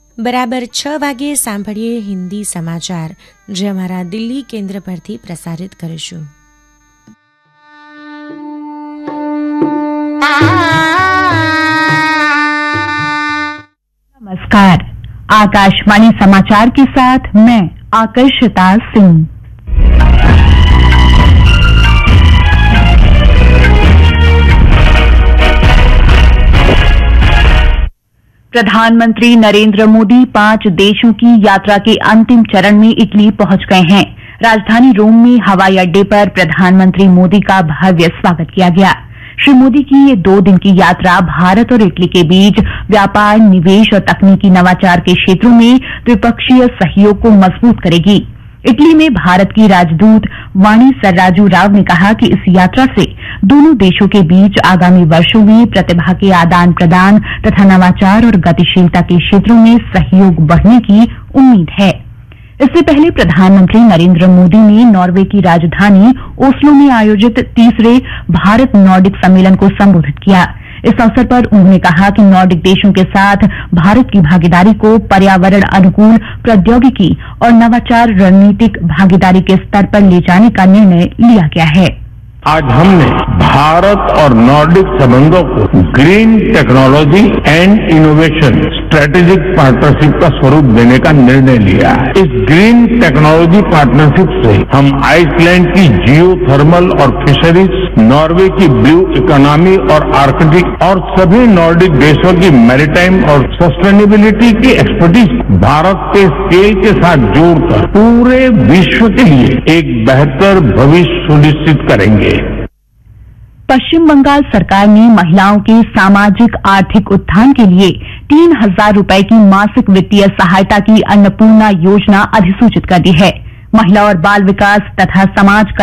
બરાબર 6 વાગ્યે સાંભળીએ હિન્દી સમાચાર જે અમારા દિલ્હી કેન્દ્ર પરથી પ્રસારિત કરીશું. नमस्कार, आकाशवाणी समाचार के साथ मैं आकर्षिता सिंह. प्रधानमंत्री नरेंद्र मोदी 5 देशों की यात्रा के अंतिम चरण में इटली पहुंच गए हैं. राजधानी रोम में हवाई अड्डे पर प्रधानमंत्री मोदी का भव्य स्वागत किया गया. श्री मोदी की ये 2 दिन की यात्रा भारत और इटली के बीच व्यापार, निवेश और तकनीकी नवाचार के क्षेत्रों में द्विपक्षीय सहयोग को मजबूत करेगी. इटली में भारत की राजदूत वाणी सर्राजू राव ने कहा कि इस यात्रा से दोनों देशों के बीच आगामी वर्षों में प्रतिभा के आदान प्रदान तथा नवाचार और गतिशीलता के क्षेत्रों में सहयोग बढ़ने की उम्मीद है. इससे पहले प्रधानमंत्री नरेंद्र मोदी ने नॉर्वे की राजधानी ओस्लो में आयोजित 3रे भारत नॉर्डिक सम्मेलन को संबोधित किया. इस अवसर पर उन्होंने कहा कि नॉर्डिक देशों के साथ भारत की भागीदारी को पर्यावरण अनुकूल प्रौद्योगिकी और नवाचार रणनीतिक भागीदारी के स्तर पर ले जाने का निर्णय लिया गया है. आज हमने भारत और नॉर्डिक संबंधों को green technology and innovation strategic partnership का स्वरूप देने का निर्णय लिया है. इस ग्रीन टेक्नोलॉजी पार्टनरशिप से हम आइसलैंड की जियो थर्मल और फिशरीज, नॉर्वे की ब्लू इकोनॉमी और आर्कटिक और सभी नॉर्डिक देशों की मैरीटाइम और सस्टेनेबिलिटी की एक्सपर्टीज भारत के स्केल के साथ जोड़कर पूरे विश्व के लिए एक बेहतर भविष्य सुनिश्चित करेंगे. पश्चिम बंगाल सरकार ने महिलाओं के सामाजिक आर्थिक उत्थान के लिए 3,000 रुपए की मासिक वित्तीय सहायता की अन्नपूर्णा योजना अधिसूचित कर दी है. महिला और बाल विकास तथा समाज